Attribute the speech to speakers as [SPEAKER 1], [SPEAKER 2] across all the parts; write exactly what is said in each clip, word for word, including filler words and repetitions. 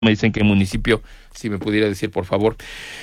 [SPEAKER 1] Me dicen que municipio, si me pudiera decir, por favor.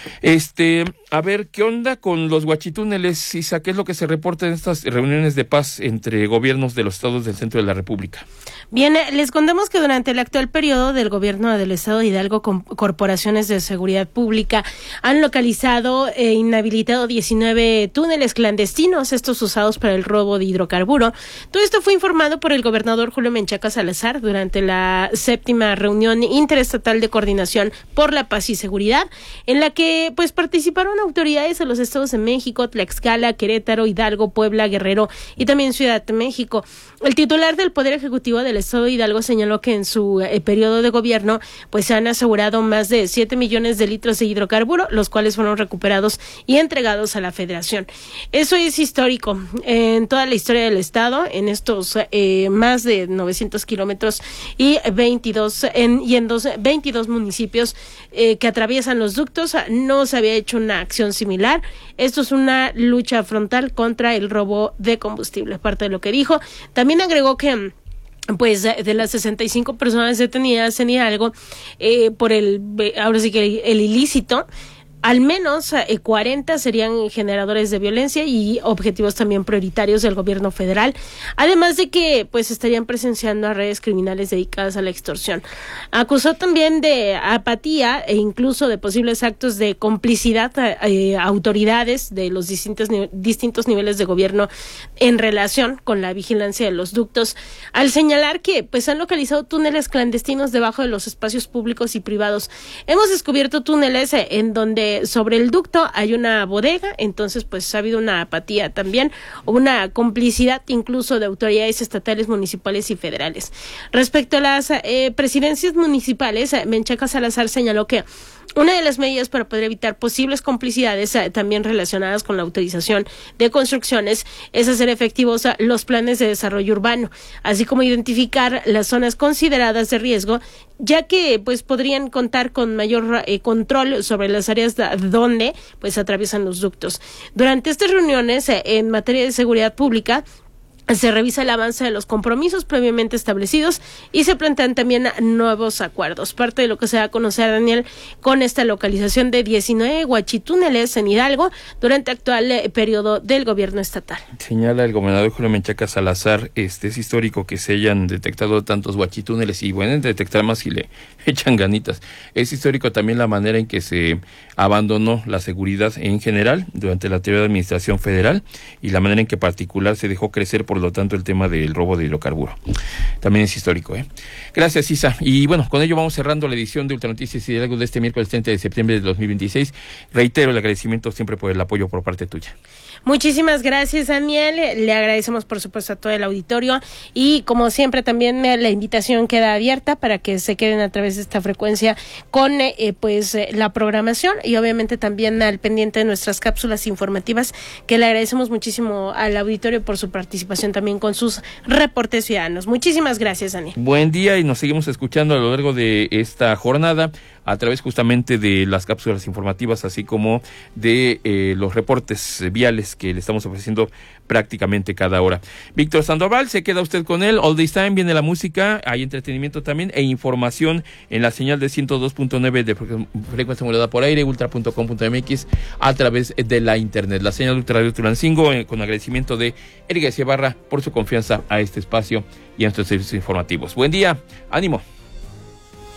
[SPEAKER 1] Este, a ver, ¿qué onda con los huachitúneles, Isa? ¿Qué es lo que se reporta en estas reuniones de paz entre gobiernos de los estados del centro de la República?
[SPEAKER 2] Bien, les contamos que durante el actual periodo del gobierno del estado de Hidalgo, con corporaciones de seguridad pública han localizado e inhabilitado diecinueve túneles clandestinos, estos usados para el robo de hidrocarburo. Todo esto fue informado por el gobernador Julio Menchaca Salazar durante la séptima reunión interestatal de coordinación por la paz y seguridad, en la que pues participaron autoridades de los estados de México, Tlaxcala, Querétaro, Hidalgo, Puebla, Guerrero y también Ciudad de México. El titular del Poder Ejecutivo del estado de Hidalgo señaló que en su eh, periodo de gobierno pues se han asegurado más de siete millones de litros de hidrocarburo, los cuales fueron recuperados y entregados a la Federación. Eso es histórico en toda la historia del estado, en estos eh, más de novecientos kilómetros y veintidós en, y en dos, veintidós municipios eh, que atraviesan los ductos. No se había hecho una acción similar. Esto es una lucha frontal contra el robo de combustible, parte de lo que dijo. También agregó que pues de las sesenta y cinco personas detenidas en Hidalgo eh, por el, ahora sí que el, el ilícito, al menos eh, cuarenta serían generadores de violencia y objetivos también prioritarios del gobierno federal, además de que pues estarían presenciando a redes criminales dedicadas a la extorsión. Acusó también de apatía e incluso de posibles actos de complicidad a eh, autoridades de los distintos, ni- distintos niveles de gobierno en relación con la vigilancia de los ductos, al señalar que pues han localizado túneles clandestinos debajo de los espacios públicos y privados. Hemos descubierto túneles eh, en donde sobre el ducto hay una bodega, entonces pues ha habido una apatía también, una complicidad incluso de autoridades estatales, municipales y federales. Respecto a las eh, presidencias municipales, eh, Menchaca Salazar señaló que una de las medidas para poder evitar posibles complicidades eh, también relacionadas con la autorización de construcciones es hacer efectivos eh, los planes de desarrollo urbano, así como identificar las zonas consideradas de riesgo, ya que pues podrían contar con mayor eh, control sobre las áreas de, donde pues atraviesan los ductos. Durante estas reuniones eh, en materia de seguridad pública, se revisa el avance de los compromisos previamente establecidos y se plantean también nuevos acuerdos. Parte de lo que se va a conocer, Daniel, con esta localización de diecinueve huachitúneles en Hidalgo durante el actual eh, periodo del gobierno estatal.
[SPEAKER 1] Señala el gobernador Julio Menchaca Salazar, este es histórico que se hayan detectado tantos huachitúneles y pueden detectar más si le echan ganitas. Es histórico también la manera en que se abandonó la seguridad en general durante la anterior administración federal y la manera en que en particular se dejó crecer por lo tanto el tema del robo de hidrocarburo. También es histórico, ¿eh? Gracias, Isa. Y bueno, con ello vamos cerrando la edición de Ultranoticias Hidalgo de este miércoles treinta de septiembre de dos mil veintiséis. Reitero el agradecimiento siempre por el apoyo por parte tuya.
[SPEAKER 2] Muchísimas gracias, Daniel. Le agradecemos, por supuesto, a todo el auditorio y, como siempre, también la invitación queda abierta para que se queden a través de esta frecuencia con eh, pues eh, la programación y, obviamente, también al pendiente de nuestras cápsulas informativas, que le agradecemos muchísimo al auditorio por su participación también con sus reportes ciudadanos. Muchísimas gracias, Daniel.
[SPEAKER 1] Buen día y nos seguimos escuchando a lo largo de esta jornada a través justamente de las cápsulas informativas, así como de eh, los reportes viales que le estamos ofreciendo prácticamente cada hora. Víctor Sandoval, se queda usted con él. All This Time, viene la música, hay entretenimiento también e información en la señal de ciento dos punto nueve de frecuencia modulada por aire, ultra punto com punto m x, a través de la internet. La señal de Ultra Radio Tulancingo, eh, con agradecimiento de Eric García Barra por su confianza a este espacio y a estos servicios informativos. Buen día, ánimo.